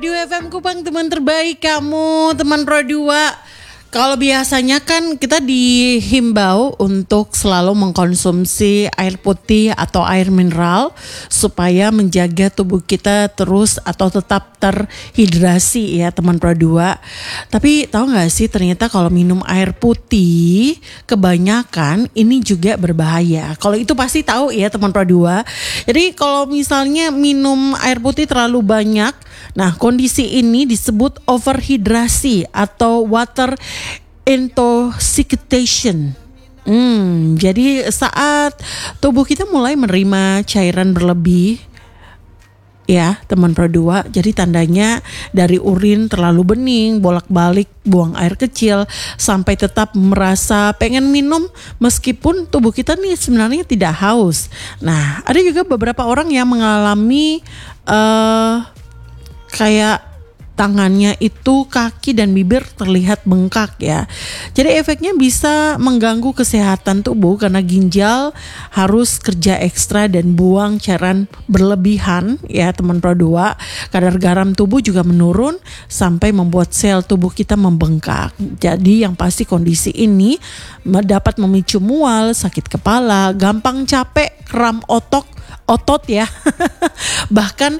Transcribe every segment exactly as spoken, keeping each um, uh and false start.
Radio F M Kupang, teman terbaik kamu, teman Pro dua. Kalau biasanya kan kita dihimbau untuk selalu mengkonsumsi air putih atau air mineral supaya menjaga tubuh kita terus atau tetap terhidrasi ya teman Pro dua. Tapi tahu gak sih ternyata kalau minum air putih kebanyakan ini juga berbahaya. Kalau itu pasti tahu ya teman Pro dua. Jadi kalau misalnya minum air putih terlalu banyak, nah kondisi ini disebut overhidrasi atau water intoxication. Hmm, jadi saat tubuh kita mulai menerima cairan berlebih, ya teman Pro dua, jadi tandanya dari urin terlalu bening, bolak-balik buang air kecil, sampai tetap merasa pengen minum meskipun tubuh kita nih sebenarnya tidak haus. Nah, ada juga beberapa orang yang mengalami uh, kayak tangannya itu, kaki dan bibir terlihat bengkak ya. Jadi efeknya bisa mengganggu kesehatan tubuh karena ginjal harus kerja ekstra dan buang cairan berlebihan ya teman Pro dua. Kadar garam tubuh juga menurun sampai membuat sel tubuh kita membengkak. Jadi yang pasti kondisi ini dapat memicu mual, sakit kepala, gampang capek, kram otot otot ya, bahkan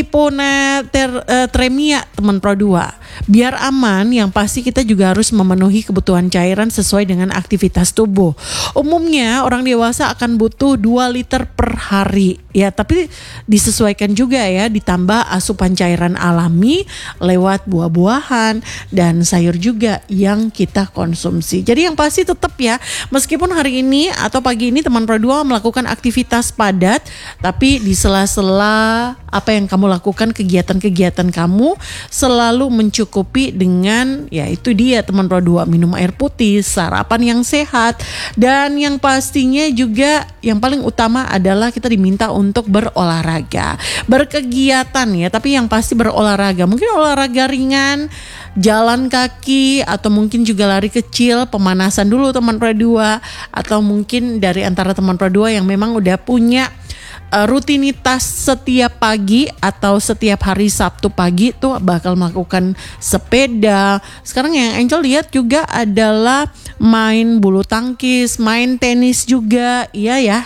hiponatremia teman Pro dua. Biar aman, yang pasti kita juga harus memenuhi kebutuhan cairan sesuai dengan aktivitas tubuh. Umumnya orang dewasa akan butuh dua liter per hari ya, tapi disesuaikan juga ya, ditambah asupan cairan alami lewat buah-buahan dan sayur juga yang kita konsumsi. Jadi yang pasti tetap ya, meskipun hari ini atau pagi ini teman Pro dua melakukan aktivitas padat, tapi di sela-sela apa yang kamu lakukan, kegiatan-kegiatan kamu selalu mencukupi dengan ya itu dia teman Pro dua, minum air putih, sarapan yang sehat, dan yang pastinya juga yang paling utama adalah kita diminta untuk berolahraga, berkegiatan ya, tapi yang pasti berolahraga. Mungkin olahraga ringan, jalan kaki, atau mungkin juga lari kecil, pemanasan dulu teman Pro dua, atau mungkin dari antara teman Pro dua yang memang udah punya Uh, rutinitas setiap pagi atau setiap hari Sabtu pagi tuh bakal melakukan sepeda. Sekarang yang Angel lihat juga adalah main bulu tangkis, main tenis juga, iya ya.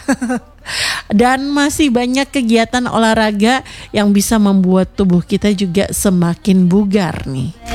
Dan masih banyak kegiatan olahraga yang bisa membuat tubuh kita juga semakin bugar nih.